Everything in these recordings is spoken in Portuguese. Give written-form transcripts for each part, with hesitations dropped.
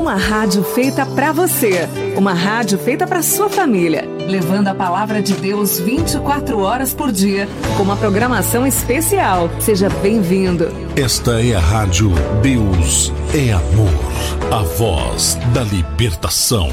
Uma rádio feita pra você. Uma rádio feita pra sua família. Levando a palavra de Deus 24 horas por dia. Com uma programação especial. Seja bem-vindo. Esta é a Rádio Deus é Amor. A voz da libertação.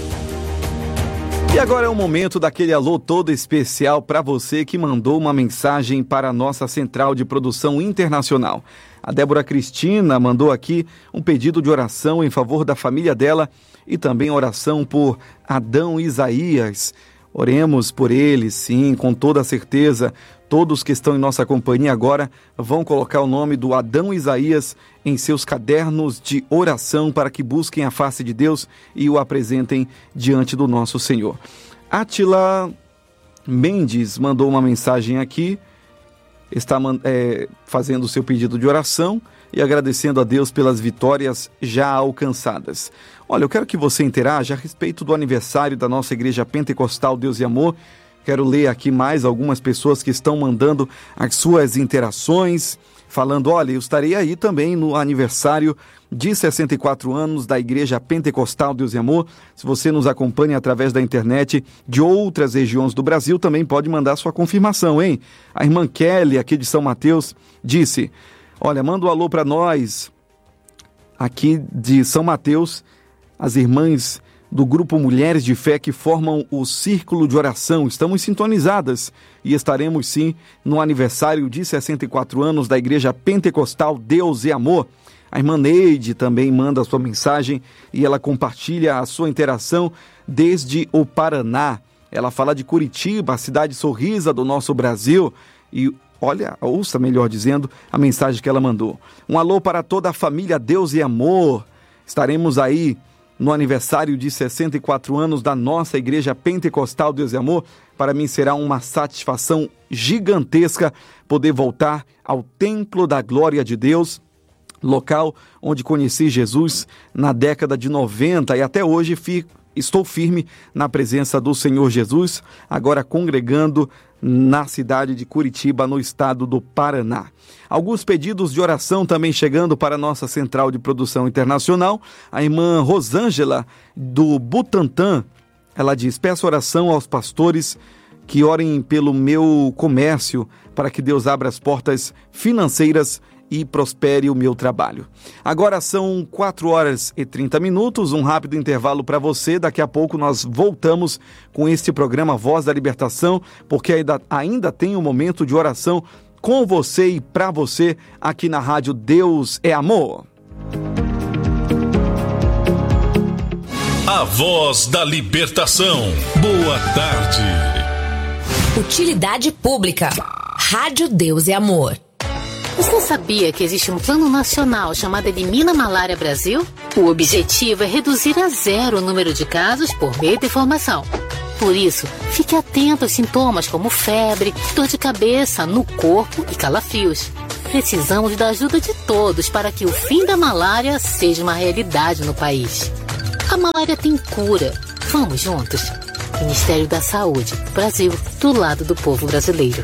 E agora é o momento daquele alô todo especial para você que mandou uma mensagem para a nossa central de produção internacional. A Débora Cristina mandou aqui um pedido de oração em favor da família dela e também oração por Adão e Isaías. Oremos por eles, sim, com toda certeza. Todos que estão em nossa companhia agora vão colocar o nome do Adão e Isaías em seus cadernos de oração para que busquem a face de Deus e o apresentem diante do nosso Senhor. Átila Mendes mandou uma mensagem aqui, está fazendo o seu pedido de oração e agradecendo a Deus pelas vitórias já alcançadas. Olha, eu quero que você interaja a respeito do aniversário da nossa Igreja Pentecostal Deus e Amor. Quero ler aqui mais algumas pessoas que estão mandando as suas interações, falando, olha, eu estarei aí também no aniversário de 64 anos da Igreja Pentecostal Deus e Amor. Se você nos acompanha através da internet de outras regiões do Brasil, também pode mandar sua confirmação, hein? A irmã Kelly, aqui de São Mateus, disse, olha, manda um alô para nós, aqui de São Mateus, as irmãs do grupo Mulheres de Fé que formam o Círculo de Oração. Estamos sintonizadas e estaremos sim no aniversário de 64 anos da Igreja Pentecostal Deus e Amor. A irmã Neide também manda a sua mensagem e ela compartilha a sua interação desde o Paraná. Ela fala de Curitiba, a cidade sorrisa do nosso Brasil, e olha, ouça melhor dizendo a mensagem que ela mandou. Um alô para toda a família Deus e Amor. Estaremos aí no aniversário de 64 anos da nossa Igreja Pentecostal Deus e Amor. Para mim será uma satisfação gigantesca poder voltar ao Templo da Glória de Deus, local onde conheci Jesus na década de 90 e até hoje estou firme na presença do Senhor Jesus, agora congregando na cidade de Curitiba, no estado do Paraná. Alguns pedidos de oração também chegando para a nossa central de produção internacional. A irmã Rosângela, do Butantã, ela diz, peço oração aos pastores que orem pelo meu comércio, para que Deus abra as portas financeiras e prospere o meu trabalho. Agora são 4h30, um rápido intervalo para você. Daqui a pouco nós voltamos com este programa Voz da Libertação, porque ainda tem um momento de oração com você e para você aqui na Rádio Deus é Amor. A Voz da Libertação. Boa tarde. Utilidade Pública. Rádio Deus é Amor. Você sabia que existe um plano nacional chamado Elimina Malária Brasil? O objetivo é reduzir a zero o número de casos por meio da informação. Por isso, fique atento aos sintomas como febre, dor de cabeça, no corpo e calafrios. Precisamos da ajuda de todos para que o fim da malária seja uma realidade no país. A malária tem cura. Vamos juntos? Ministério da Saúde, Brasil, do lado do povo brasileiro.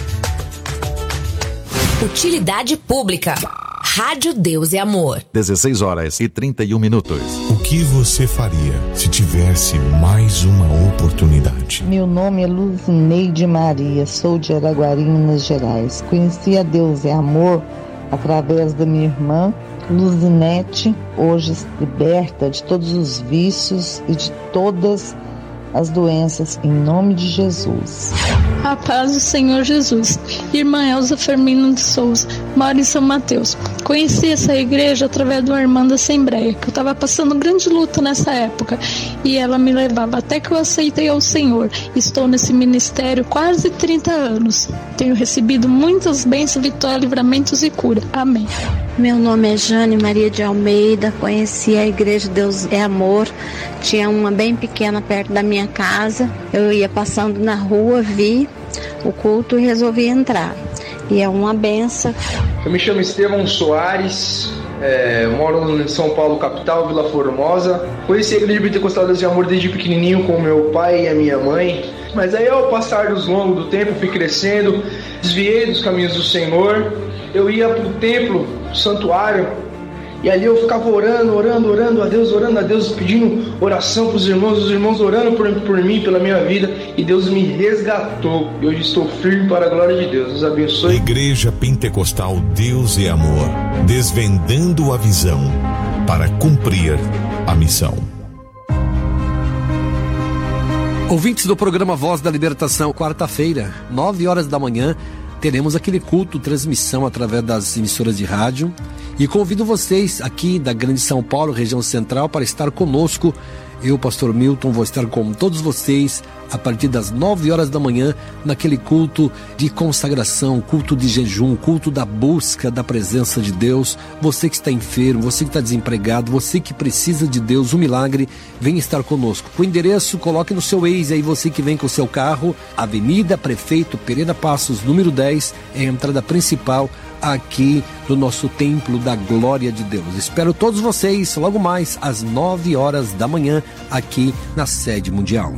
Utilidade Pública. Rádio Deus é Amor. 16h31. O que você faria se tivesse mais uma oportunidade? Meu nome é Luzineide Maria, sou de Araguari, Minas Gerais. Conheci a Deus é Amor através da minha irmã Luzinete, hoje liberta de todos os vícios e de todas as doenças, em nome de Jesus. A paz do Senhor Jesus. Irmã Elza Fermina de Souza, moro em São Mateus. Conheci essa igreja através de uma irmã da Assembleia, que eu estava passando grande luta nessa época, e ela me levava até que eu aceitei ao Senhor. Estou nesse ministério quase 30 anos. Tenho recebido muitas bênçãos, vitórias, livramentos e cura. Amém. Meu nome é Jane Maria de Almeida, conheci a Igreja Deus é Amor, tinha uma bem pequena perto da minha casa, eu ia passando na rua, vi o culto e resolvi entrar, e é uma benção. Eu me chamo Estevão Soares, moro em São Paulo, capital, Vila Formosa. Conheci a Igreja Pentecostal Deus é Amor desde pequenininho com meu pai e a minha mãe, mas aí ao passar dos longos do tempo fui crescendo, desviei dos caminhos do Senhor. Eu ia para o templo, santuário, E ali eu ficava orando a Deus, pedindo oração para os irmãos orando por mim, pela minha vida, e Deus me resgatou. E hoje estou firme para a glória de Deus. Deus abençoe. Igreja Pentecostal Deus é Amor, desvendando a visão para cumprir a missão. Ouvintes do programa Voz da Libertação, quarta-feira, 9 horas da manhã, teremos aquele culto, transmissão através das emissoras de rádio. E convido vocês aqui da Grande São Paulo, região central, para estar conosco. Eu, pastor Milton, vou estar com todos vocês a partir das 9 horas da manhã, naquele culto de consagração, culto de jejum, culto da busca da presença de Deus. Você que está enfermo, você que está desempregado, você que precisa de Deus, um milagre, vem estar conosco. O endereço, coloque no seu Waze aí, você que vem com o seu carro, Avenida Prefeito Pereira Passos, número 10, é a entrada principal aqui do nosso Templo da Glória de Deus. Espero todos vocês logo mais às 9 horas da manhã aqui na sede mundial.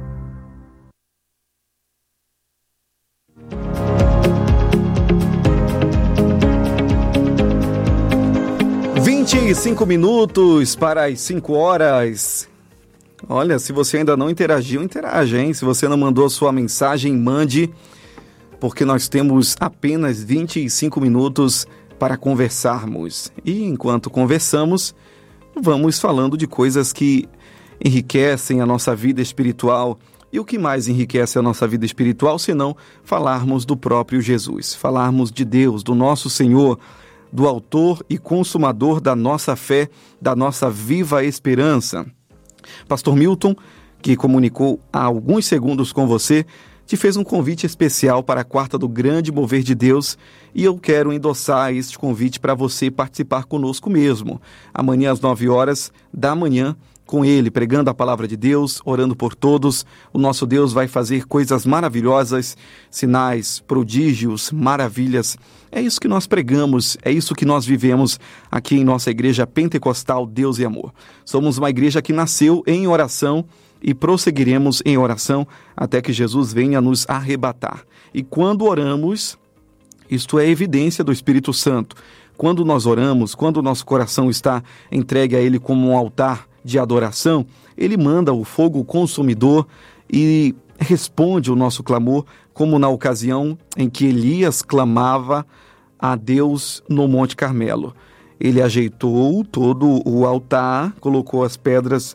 Cinco minutos para as 5 horas. Olha, se você ainda não interagiu, interaja, hein? Se você não mandou a sua mensagem, mande, porque nós temos apenas 25 minutos para conversarmos. E enquanto conversamos, vamos falando de coisas que enriquecem a nossa vida espiritual. E o que mais enriquece a nossa vida espiritual, senão falarmos do próprio Jesus, falarmos de Deus, do nosso Senhor, do autor e consumador da nossa fé, da nossa viva esperança. Pastor Milton, que comunicou há alguns segundos com você, te fez um convite especial para a quarta do Grande Mover de Deus, e eu quero endossar este convite para você participar conosco mesmo. Amanhã às 9 horas da manhã, com ele, pregando a palavra de Deus, orando por todos, o nosso Deus vai fazer coisas maravilhosas, sinais, prodígios, maravilhas. É isso que nós pregamos, é isso que nós vivemos aqui em nossa Igreja Pentecostal Deus e Amor. Somos uma igreja que nasceu em oração e prosseguiremos em oração até que Jesus venha nos arrebatar. E quando oramos, isto é evidência do Espírito Santo. Quando nós oramos, quando o nosso coração está entregue a Ele como um altar de adoração, Ele manda o fogo consumidor e responde o nosso clamor, como na ocasião em que Elias clamava a Deus no Monte Carmelo. Ele ajeitou todo o altar, colocou as pedras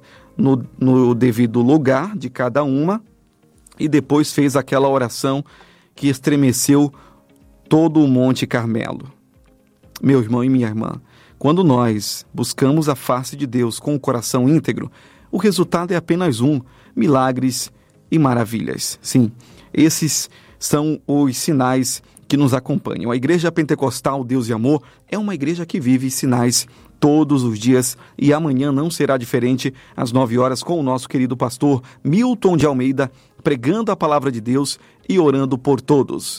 no devido lugar de cada uma e depois fez aquela oração que estremeceu todo o Monte Carmelo. Meu irmão e minha irmã, quando nós buscamos a face de Deus com o coração íntegro, o resultado é apenas milagres e maravilhas. Sim, esses são os sinais que nos acompanham. A Igreja Pentecostal Deus e Amor é uma igreja que vive sinais todos os dias, e amanhã não será diferente às 9 horas com o nosso querido pastor Milton de Almeida, pregando a palavra de Deus e orando por todos.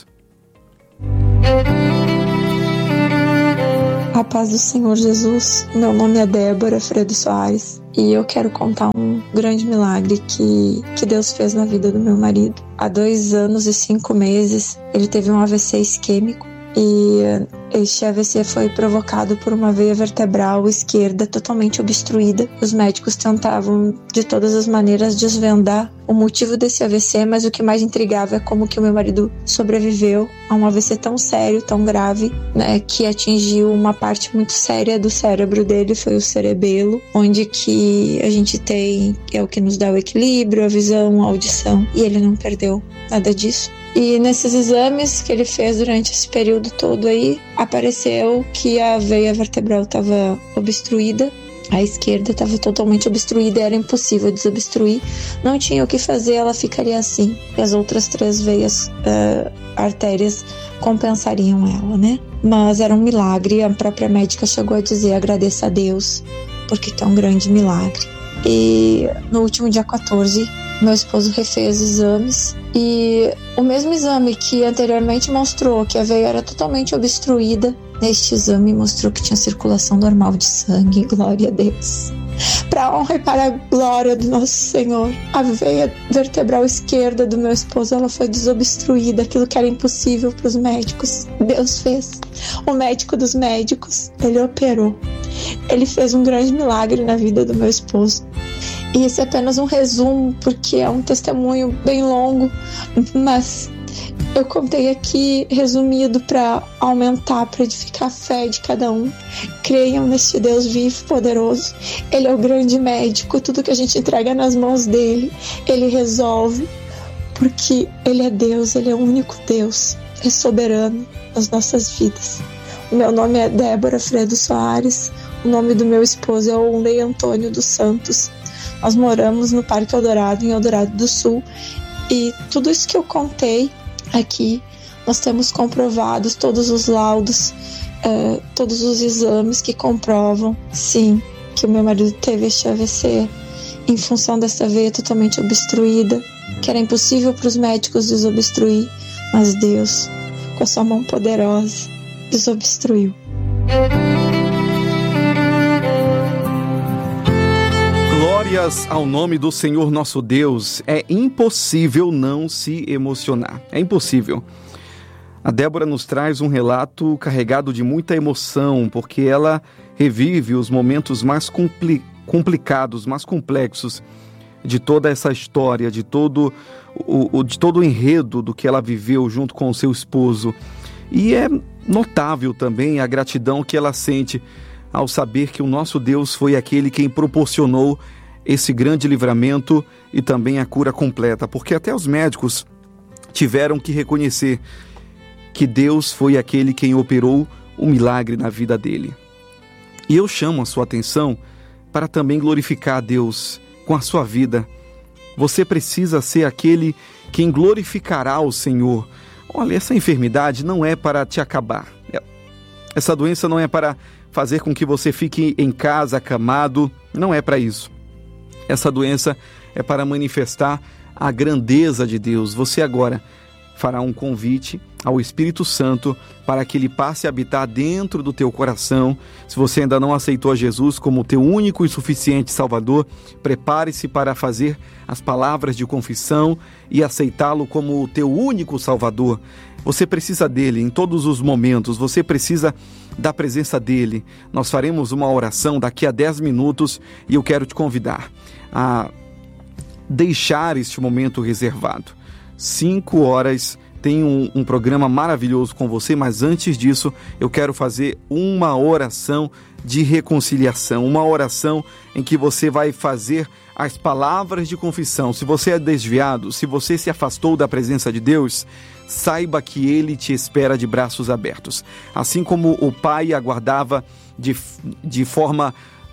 A paz do Senhor Jesus. Meu nome é Débora Fredo Soares e eu quero contar um grande milagre que Deus fez na vida do meu marido. Há 2 anos e 5 meses ele teve um AVC isquêmico e este AVC foi provocado por uma veia vertebral esquerda totalmente obstruída. Os médicos tentavam de todas as maneiras desvendar o motivo desse AVC, mas o que mais intrigava é como que o meu marido sobreviveu a um AVC tão sério, tão grave, né, que atingiu uma parte muito séria do cérebro dele, foi o cerebelo, onde que a gente tem, é o que nos dá o equilíbrio, a visão, a audição, e ele não perdeu nada disso. E nesses exames que ele fez durante esse período todo aí, apareceu que a veia vertebral estava obstruída, a esquerda estava totalmente obstruída, era impossível desobstruir, não tinha o que fazer, ela ficaria assim, e as outras 3 veias, artérias compensariam ela, né? Mas era um milagre, a própria médica chegou a dizer, agradeça a Deus, porque é um grande milagre. E no último dia 14, meu esposo refez exames e o mesmo exame que anteriormente mostrou que a veia era totalmente obstruída, neste exame mostrou que tinha circulação normal de sangue, glória a Deus. Para a honra e para a glória do nosso Senhor, a veia vertebral esquerda do meu esposo, ela foi desobstruída, aquilo que era impossível para os médicos. Deus fez. O médico dos médicos, ele operou. Ele fez um grande milagre na vida do meu esposo. E esse é apenas um resumo, porque é um testemunho bem longo, mas eu contei aqui resumido para aumentar, para edificar a fé de cada um. Creiam neste Deus vivo, poderoso. Ele é o grande médico. Tudo que a gente entrega nas mãos dele, ele resolve, porque ele é Deus, ele é o único Deus, é soberano nas nossas vidas. O meu nome é Débora Fredo Soares. O nome do meu esposo é Onley Antônio dos Santos. Nós moramos no Parque Eldorado, em Eldorado do Sul. E tudo isso que eu contei aqui, nós temos comprovados todos os laudos, todos os exames que comprovam, sim, que o meu marido teve este AVC em função dessa veia totalmente obstruída, que era impossível para os médicos desobstruir, mas Deus, com a sua mão poderosa, desobstruiu. Glórias ao nome do Senhor nosso Deus. É impossível não se emocionar. É impossível. A Débora nos traz um relato carregado de muita emoção, porque ela revive os momentos mais complicados, mais complexos de toda essa história, de todo o enredo do que ela viveu junto com o seu esposo. E é notável também a gratidão que ela sente ao saber que o nosso Deus foi aquele quem proporcionou esse grande livramento e também a cura completa, porque até os médicos tiveram que reconhecer que Deus foi aquele quem operou o milagre na vida dele. E eu chamo a sua atenção para também glorificar a Deus com a sua vida. Você precisa ser aquele quem glorificará o Senhor. Olha, essa enfermidade não é para te acabar. Essa doença não é para fazer com que você fique em casa acamado. Não é para isso. Essa doença é para manifestar a grandeza de Deus. Você agora fará um convite ao Espírito Santo para que ele passe a habitar dentro do teu coração. Se você ainda não aceitou a Jesus como teu único e suficiente Salvador, prepare-se para fazer as palavras de confissão e aceitá-lo como o teu único Salvador. Você precisa dele em todos os momentos, você precisa da presença dele. Nós faremos uma oração daqui a 10 minutos e eu quero te convidar a deixar este momento reservado. 5 horas tem um programa maravilhoso com você, mas antes disso eu quero fazer uma oração de reconciliação, uma oração em que você vai fazer as palavras de confissão. Se você é desviado, se você se afastou da presença de Deus, saiba que Ele te espera de braços abertos. Assim como o pai aguardava de forma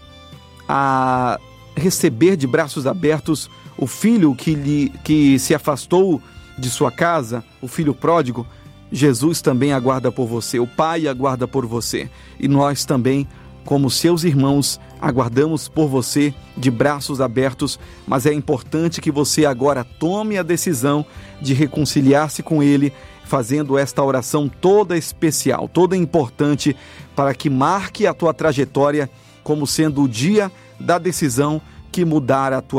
a receber de braços abertos o filho que se afastou de sua casa, o filho pródigo, Jesus também aguarda por você, o Pai aguarda por você. E nós também, como seus irmãos, aguardamos por você de braços abertos, mas é importante que você agora tome a decisão de reconciliar-se com Ele, fazendo esta oração toda especial, toda importante, para que marque a tua trajetória como sendo o dia da decisão que mudar a tua